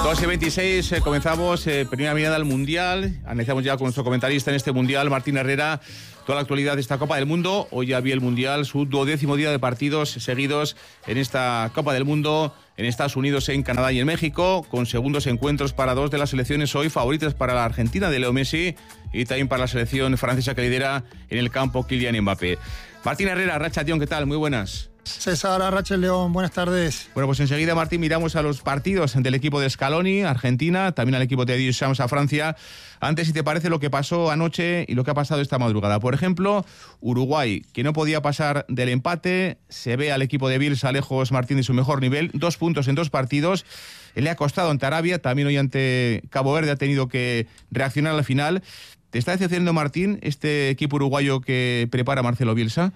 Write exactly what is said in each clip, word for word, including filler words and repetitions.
dos y veintiséis, eh, comenzamos eh, primera mirada al Mundial. Analizamos ya con nuestro comentarista en este Mundial, Martín Herrera, toda la actualidad de esta Copa del Mundo. Hoy ya vi el Mundial, su duodécimo día de partidos seguidos en esta Copa del Mundo, en Estados Unidos, en Canadá y en México, con segundos encuentros para dos de las selecciones hoy favoritas para la Argentina de Leo Messi y también para la selección francesa que lidera en el campo Kylian Mbappé. Martín Herrera, Racha Tión, ¿qué tal? Muy buenas. César Arrache León, buenas tardes. Bueno, pues enseguida, Martín, miramos a los partidos del equipo de Scaloni, Argentina, también al equipo de Deschamps a Francia. Antes, si te parece, lo que pasó anoche y lo que ha pasado esta madrugada. Por ejemplo, Uruguay, que no podía pasar del empate, se ve al equipo de Bielsa lejos, Martín, de su mejor nivel, dos puntos en dos partidos. Le ha costado ante Arabia, también hoy ante Cabo Verde ha tenido que reaccionar a la final. ¿Te está decepcionando, Martín, este equipo uruguayo que prepara Marcelo Bielsa?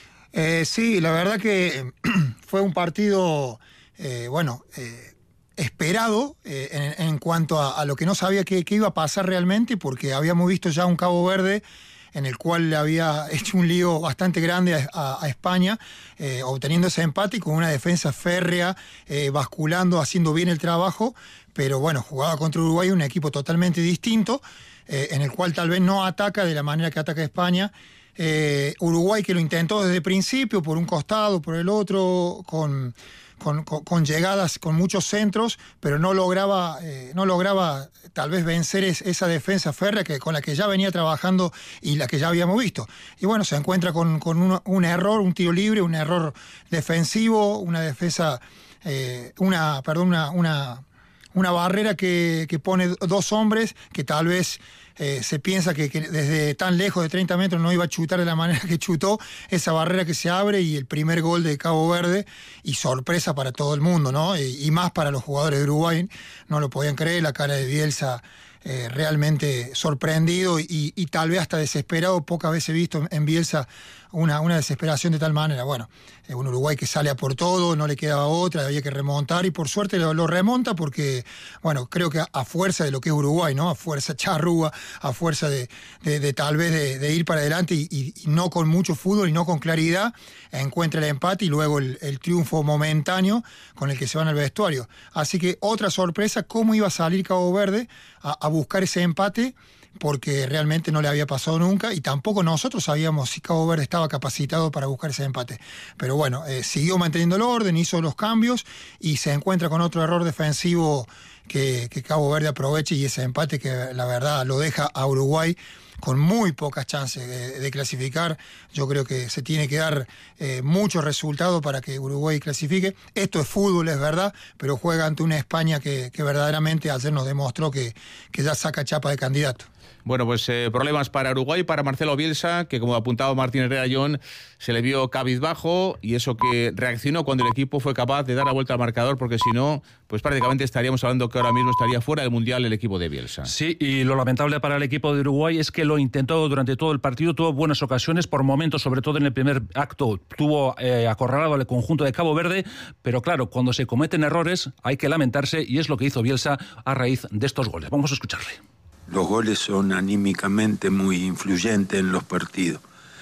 Eh, sí, la verdad que fue un partido, eh, bueno, eh, esperado eh, en, en cuanto a, a lo que no sabía que, que iba a pasar realmente, porque habíamos visto ya un Cabo Verde en el cual le había hecho un lío bastante grande a, a, a España, eh, obteniendo ese empate y con una defensa férrea, eh, basculando, haciendo bien el trabajo, pero bueno, jugaba contra Uruguay, un equipo totalmente distinto, eh, en el cual tal vez no ataca de la manera que ataca España. Eh, Uruguay, que lo intentó desde el principio, por un costado, por el otro, con, con, con, con llegadas, con muchos centros, pero no lograba, eh, no lograba tal vez vencer es, esa defensa férrea que, con la que ya venía trabajando y la que ya habíamos visto. Y bueno, se encuentra con, con un, un error, un tiro libre, un error defensivo, una defensa, eh, una, perdón, una, una, una barrera que, que pone dos hombres que tal vez Eh, se piensa que, que desde tan lejos de treinta metros no iba a chutar de la manera que chutó, esa barrera que se abre y el primer gol de Cabo Verde, y sorpresa para todo el mundo, ¿no? Y, y más para los jugadores de Uruguay, no lo podían creer, la cara de Bielsa eh, realmente sorprendido y, y tal vez hasta desesperado, pocas veces he visto en Bielsa una, una desesperación de tal manera. Bueno, eh, un Uruguay que sale a por todo, no le quedaba otra, había que remontar y por suerte lo, lo remonta porque, bueno, creo que a, a fuerza de lo que es Uruguay, ¿no? A fuerza charrúa, a fuerza de, de, de tal vez de, de ir para adelante y, y, y no con mucho fútbol y no con claridad, encuentra el empate y luego el, el triunfo momentáneo con el que se van al vestuario. Así que otra sorpresa, cómo iba a salir Cabo Verde a, a buscar ese empate, porque realmente no le había pasado nunca y tampoco nosotros sabíamos si Cabo Verde estaba capacitado para buscar ese empate. Pero bueno, eh, siguió manteniendo el orden, hizo los cambios y se encuentra con otro error defensivo que, que Cabo Verde aproveche, y ese empate que la verdad lo deja a Uruguay con muy pocas chances de, de clasificar. Yo creo que se tiene que dar eh, muchos resultados para que Uruguay clasifique. Esto es fútbol, es verdad, pero juega ante una España que, que verdaderamente ayer nos demostró que, que ya saca chapa de candidato. Bueno, pues eh, problemas para Uruguay, para Marcelo Bielsa, que como apuntaba Martín Herrera John, se le vio cabizbajo, y eso que reaccionó cuando el equipo fue capaz de dar la vuelta al marcador, porque si no, pues prácticamente estaríamos hablando que ahora mismo estaría fuera del Mundial el equipo de Bielsa. Sí, y lo lamentable para el equipo de Uruguay es que lo intentó durante todo el partido, tuvo buenas ocasiones, por momentos, sobre todo en el primer acto, tuvo eh, acorralado al conjunto de Cabo Verde, pero claro, cuando se cometen errores hay que lamentarse, y es lo que hizo Bielsa a raíz de estos goles. Vamos a escucharle. Los goles son anímicamente muy influyentes en los partidos.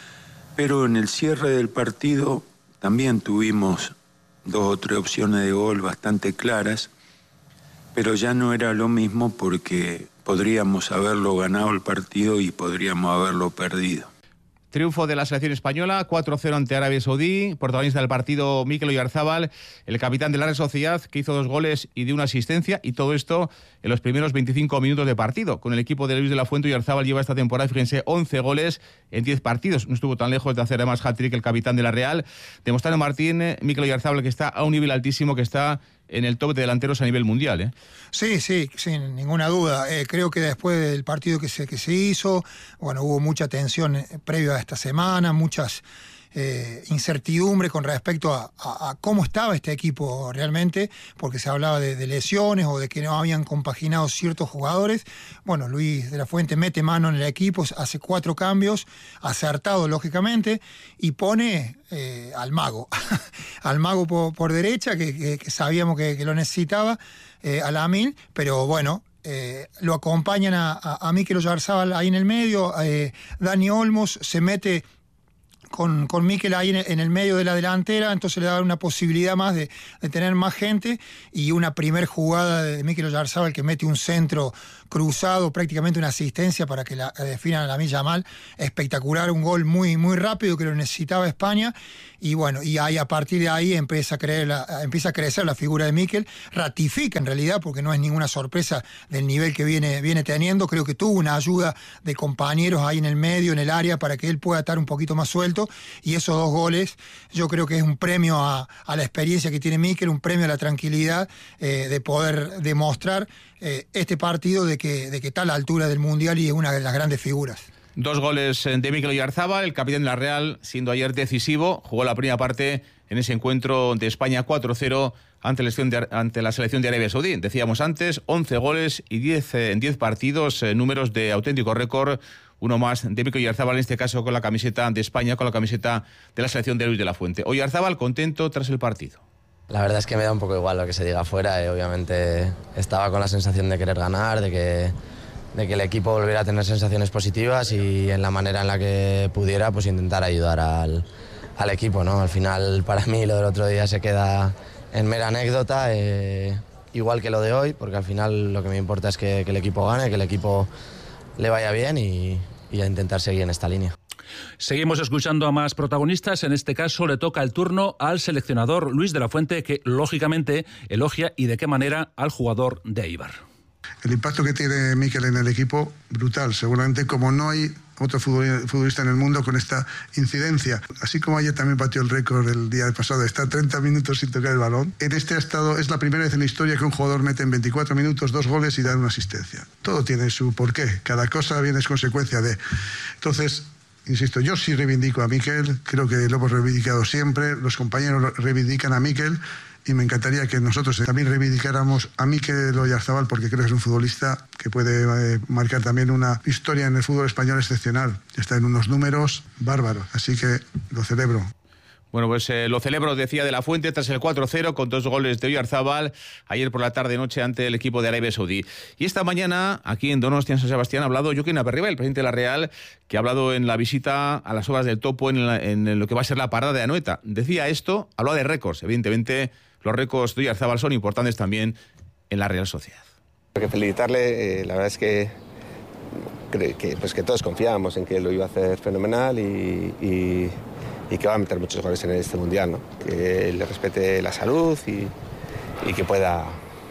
Pero en el cierre del partido también tuvimos dos o tres opciones de gol bastante claras, pero ya no era lo mismo porque podríamos haberlo ganado el partido y podríamos haberlo perdido. Triunfo de la selección española, cuatro cero ante Arabia Saudí, protagonista del partido Mikel Oyarzabal, el capitán de la Real Sociedad, que hizo dos goles y dio una asistencia, y todo esto en los primeros veinticinco minutos de partido. Con el equipo de Luis de la Fuente, Oyarzabal lleva esta temporada, fíjense, once goles en diez partidos. No estuvo tan lejos de hacer además hat-trick el capitán de la Real. Demostrando, Martín, Mikel Oyarzabal, que está a un nivel altísimo, que está en el top de delanteros a nivel mundial, ¿eh? Sí, sí, sin ninguna duda. Eh, creo que después del partido que se, que se hizo, bueno, hubo mucha tensión eh, previo a esta semana, muchas eh, incertidumbre con respecto a, a, a cómo estaba este equipo realmente, porque se hablaba de, de lesiones o de que no habían compaginado ciertos jugadores. Bueno, Luis de la Fuente mete mano en el equipo, hace cuatro cambios, acertado lógicamente, y pone eh, al mago, al mago por, por derecha, que, que, que sabíamos que, que lo necesitaba, eh, a Lamine, pero bueno, Eh, lo acompañan a, a, a Mikel Oyarzabal ahí en el medio, eh, Dani Olmos se mete con, con Mikel ahí en, en el medio de la delantera, entonces le da una posibilidad más de, de tener más gente, y una primer jugada de Mikel Oyarzabal que mete un centro cruzado, prácticamente una asistencia para que la definan a Lamine Yamal, espectacular, un gol muy, muy rápido que lo necesitaba España, y bueno, y ahí a partir de ahí empieza a, creer la, empieza a crecer la figura de Mikel, ratifica en realidad, porque no es ninguna sorpresa del nivel que viene, viene teniendo, creo que tuvo una ayuda de compañeros ahí en el medio, en el área, para que él pueda estar un poquito más suelto, y esos dos goles yo creo que es un premio a, a la experiencia que tiene Mikel, un premio a la tranquilidad eh, de poder demostrar eh, este partido de que, de que está a la altura del Mundial y es una de las grandes figuras. Dos goles de Mikel Oyarzabal, el capitán de la Real, siendo ayer decisivo, jugó la primera parte en ese encuentro de España cuatro cero ante la selección de, ante la selección de Arabia Saudí. Decíamos antes, once goles y diez en diez partidos, eh, números de auténtico récord. Uno más de Mikel Oyarzabal, en este caso con la camiseta de España, con la camiseta de la selección de Luis de la Fuente. Oyarzabal contento tras el partido. La verdad es que me da un poco igual lo que se diga afuera. Eh. Obviamente estaba con la sensación de querer ganar, de que, de que el equipo volviera a tener sensaciones positivas y en la manera en la que pudiera pues intentar ayudar al, al equipo, ¿no? Al final, para mí, lo del otro día se queda en mera anécdota, eh, igual que lo de hoy, porque al final lo que me importa es que, que el equipo gane, que el equipo le vaya bien y, y a intentar seguir en esta línea. Seguimos escuchando a más protagonistas. En este caso le toca el turno al seleccionador Luis de la Fuente, que lógicamente elogia y de qué manera al jugador de Eibar. El impacto que tiene Mikel en el equipo, brutal. Seguramente como no hay otro futbolista en el mundo con esta incidencia. Así como ayer también batió el récord el día pasado de estar treinta minutos sin tocar el balón. En este estado es la primera vez en la historia que un jugador mete en veinticuatro minutos dos goles y da una asistencia. Todo tiene su porqué. Cada cosa viene es consecuencia de... Entonces... Insisto, yo sí reivindico a Mikel, creo que lo hemos reivindicado siempre, los compañeros reivindican a Mikel y me encantaría que nosotros también reivindicáramos a Mikel Oyarzabal porque creo que es un futbolista que puede eh, marcar también una historia en el fútbol español excepcional. Está en unos números bárbaros, así que lo celebro. Bueno, pues eh, lo celebro, decía de la Fuente, tras el cuatro cero con dos goles de Oyarzabal ayer por la tarde-noche ante el equipo de Arabia Saudí. Y esta mañana, aquí en Donostia, en San Sebastián, ha hablado Joaquín Aperriba, el presidente de la Real, que ha hablado en la visita a las obras del Topo en, la, en lo que va a ser la parada de Anoeta. Decía esto, hablaba de récords. Evidentemente, los récords de Oyarzabal son importantes también en la Real Sociedad. Hay que felicitarle, eh, la verdad es que, que, pues que todos confiábamos en que lo iba a hacer fenomenal y... y... y que va a meter muchos goles en este Mundial, ¿no? Que le respete la salud y, y que pueda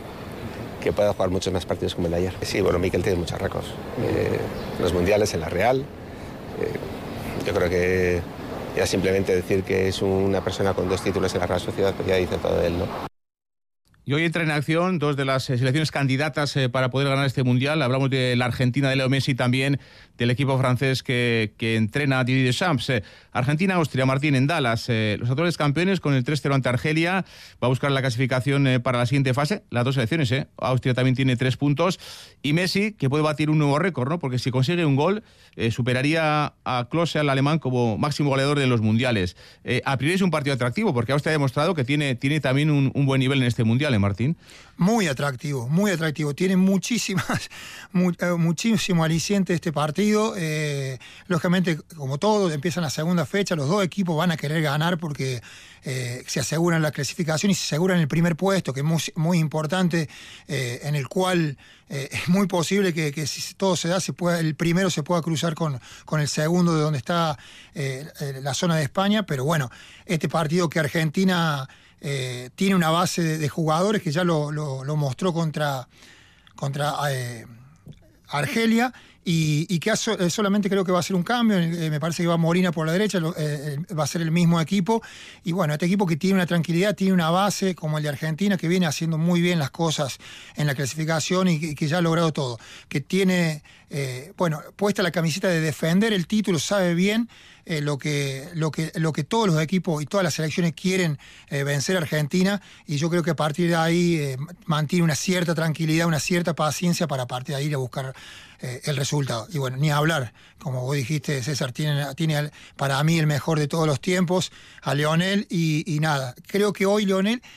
que pueda jugar muchos más partidos como el de ayer. Sí, bueno, Mikel tiene muchos récords. Eh, los Mundiales en la Real. Eh, yo creo que ya simplemente decir que es una persona con dos títulos en la Real Sociedad, pues ya dice todo de él, ¿no? Y hoy entra en acción dos de las selecciones candidatas eh, para poder ganar este Mundial. Hablamos de la Argentina de Leo Messi, también del equipo francés que, que entrena a Didier Deschamps. Eh, Argentina-Austria, Martín, en Dallas. Eh, los actuales campeones con el tres cero ante Argelia. Va a buscar la clasificación eh, para la siguiente fase. Las dos selecciones, ¿eh? Austria también tiene tres puntos. Y Messi, que puede batir un nuevo récord, ¿no? Porque si consigue un gol, eh, superaría a Klose, al alemán, como máximo goleador de los mundiales. Eh, a priori es un partido atractivo, porque Austria ha demostrado que tiene, tiene también un, un buen nivel en este Mundial, ¿eh, Martín? Muy atractivo, muy atractivo. Tiene muchísimas, mu eh, muchísimo aliciente este partido. Eh, lógicamente, como todo, empiezan la segunda fecha, los dos equipos van a querer ganar porque eh, se aseguran la clasificación y se aseguran el primer puesto, que es muy, muy importante, eh, en el cual eh, es muy posible que, que si todo se da, se pueda, el primero se pueda cruzar con, con el segundo de donde está eh, la zona de España. Pero bueno, este partido que Argentina... Eh, tiene una base de, de jugadores que ya lo, lo, lo mostró contra, contra eh, Argelia y, y que so, eh, solamente creo que va a ser un cambio. Eh, me parece que va Molina por la derecha, lo, eh, va a ser el mismo equipo. Y bueno, este equipo que tiene una tranquilidad, tiene una base como el de Argentina, que viene haciendo muy bien las cosas en la clasificación y que, que ya ha logrado todo. Que tiene, eh, bueno, puesta la camiseta de defender el título, sabe bien Eh, lo que lo que lo que todos los equipos y todas las selecciones quieren, eh, vencer a Argentina, y yo creo que a partir de ahí eh, mantiene una cierta tranquilidad, una cierta paciencia para a partir de ahí ir a buscar eh, el resultado. Y bueno, ni hablar, como vos dijiste, César, tiene, tiene para mí el mejor de todos los tiempos, a Lionel, y, y nada, creo que hoy Lionel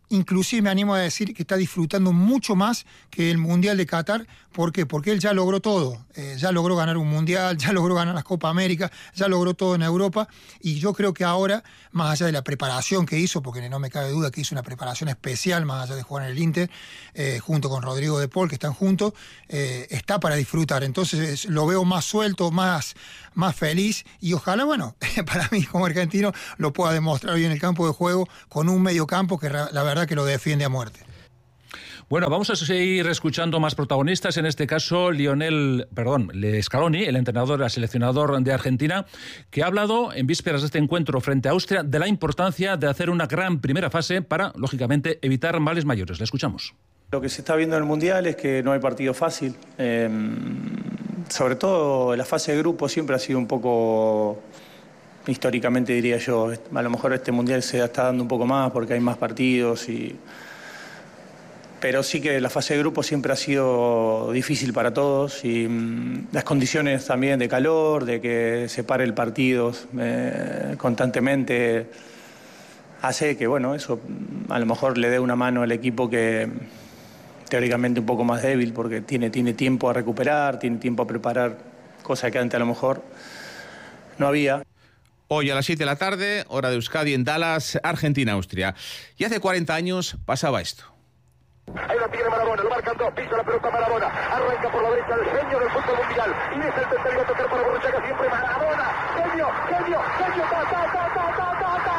inclusive me animo a decir que está disfrutando mucho más que el Mundial de Qatar. ¿Por qué? Porque él ya logró todo. Eh, ya logró ganar un Mundial, ya logró ganar las Copa América, ya logró todo en Europa. Y yo creo que ahora, más allá de la preparación que hizo, porque no me cabe duda que hizo una preparación especial, más allá de jugar en el Inter, eh, junto con Rodrigo de Paul, que están juntos, eh, está para disfrutar. Entonces lo veo más suelto, más, más feliz. Y ojalá, bueno, para mí como argentino, lo pueda demostrar hoy en el campo de juego con un medio campo que la verdad que lo defiende a muerte. Bueno, vamos a seguir escuchando más protagonistas, en este caso Lionel, perdón, Scaloni, el entrenador, el seleccionador de Argentina, que ha hablado en vísperas de este encuentro frente a Austria de la importancia de hacer una gran primera fase para, lógicamente, evitar males mayores. Le escuchamos. Lo que se está viendo en el Mundial es que no hay partido fácil. Eh, sobre todo la fase de grupo siempre ha sido un poco, históricamente diría yo, a lo mejor este Mundial se está dando un poco más porque hay más partidos y... Pero sí que la fase de grupo siempre ha sido difícil para todos y mmm, las condiciones también de calor, de que se pare el partido eh, constantemente, hace que, bueno, eso a lo mejor le dé una mano al equipo que teóricamente un poco más débil porque tiene, tiene tiempo a recuperar, tiene tiempo a preparar, cosa que antes a lo mejor no había. Hoy a las siete de la tarde, hora de Euskadi en Dallas, Argentina-Austria. Y hace cuarenta años pasaba esto. Ahí lo tiene Maradona, lo marcan dos, pisa la pelota Maradona, arranca por la derecha el genio del fútbol mundial, y es el tercero a tocar para Borruchaga, siempre Maradona, genio, genio, genio, ta, ta, ta, ta, ta, ta, ta.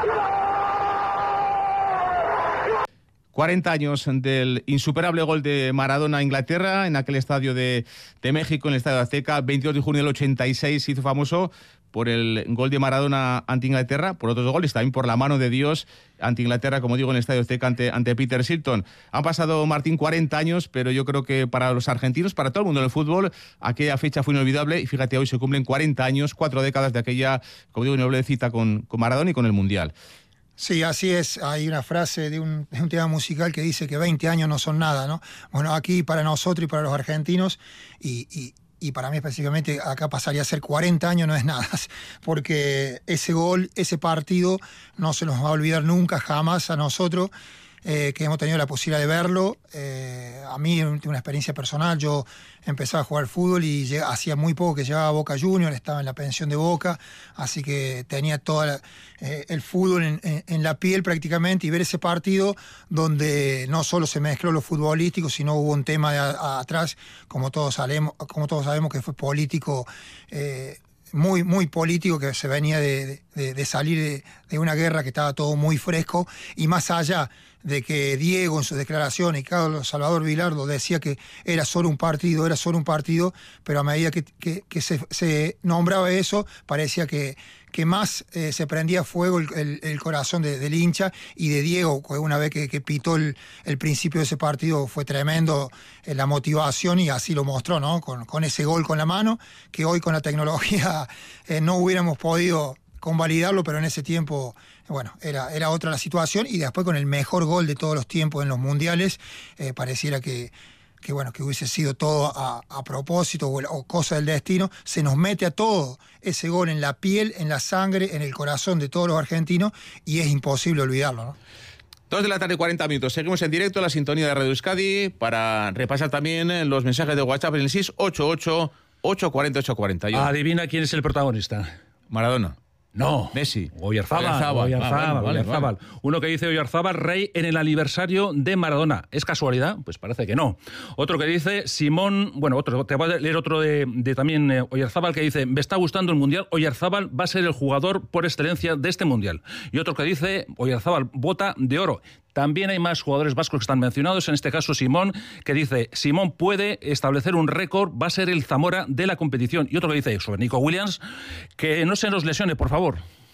cuarenta años del insuperable gol de Maradona a Inglaterra en aquel estadio de, de México, en el Estadio Azteca, veintidós de junio del ochenta y seis, se hizo famoso por el gol de Maradona ante Inglaterra, por otros goles, también por la mano de Dios ante Inglaterra, como digo, en el Estadio Azteca ante, ante Peter Shilton. Han pasado, Martín, cuarenta años, pero yo creo que para los argentinos, para todo el mundo del fútbol, aquella fecha fue inolvidable y fíjate, hoy se cumplen cuarenta años, cuatro décadas de aquella, como digo, inolvidable cita con, con Maradona y con el Mundial. Sí, así es. Hay una frase de un, de un tema musical que dice que veinte años no son nada, ¿no? Bueno, aquí para nosotros y para los argentinos, y, y, y para mí específicamente acá pasaría a ser cuarenta años, no es nada, porque ese gol, ese partido no se nos va a olvidar nunca, jamás a nosotros, eh, que hemos tenido la posibilidad de verlo. Eh, a mí, tengo una experiencia personal, yo empezaba a jugar fútbol y lleg- hacía muy poco que llegaba a Boca Juniors, estaba en la pensión de Boca, así que tenía todo eh, el fútbol en, en, en la piel prácticamente, y ver ese partido donde no solo se mezcló lo futbolístico, sino hubo un tema de a, a atrás, como todos sabemos, como todos sabemos que fue político, eh, muy, muy político, que se venía de, de, de salir de, de una guerra que estaba todo muy fresco, y más allá de que Diego en sus declaraciones y Carlos Salvador Vilardo decía que era solo un partido, era solo un partido, pero a medida que, que, que se, se nombraba eso, parecía que, que más eh, se prendía fuego el, el, el corazón de, del hincha y de Diego, una vez que, que pitó el, el principio de ese partido. Fue tremendo eh, la motivación, y así lo mostró, ¿no? Con, con ese gol con la mano, que hoy con la tecnología eh, no hubiéramos podido convalidarlo, pero en ese tiempo, bueno, era, era otra la situación, y después con el mejor gol de todos los tiempos en los mundiales, eh, pareciera que, que, bueno, que hubiese sido todo a, a propósito o, o cosa del destino. Se nos mete a todo ese gol en la piel, en la sangre, en el corazón de todos los argentinos, y es imposible olvidarlo, ¿no? Dos de la tarde, cuarenta minutos. Seguimos en directo en la sintonía de Radio Euskadi para repasar también los mensajes de WhatsApp en el seis ocho ocho, ocho cuatro cero, ocho cuatro cero. Adivina quién es el protagonista. Maradona. No, Messi. Oyarzábal, Oyarzábal. Oyarzábal, Ah, vale, Oyarzábal. vale. Uno que dice Oyarzábal, rey en el aniversario de Maradona. ¿Es casualidad? Pues parece que no. Otro que dice Simón, bueno, otro, te voy a leer otro de, de también eh, Oyarzábal, que dice, me está gustando el Mundial, Oyarzábal va a ser el jugador por excelencia de este Mundial. Y otro que dice, Oyarzábal, bota de oro. También hay más jugadores vascos que están mencionados, en este caso Simón, que dice, Simón puede establecer un récord, va a ser el Zamora de la competición. Y otro que dice, sobre Nico Williams, que no se nos lesione, por favor.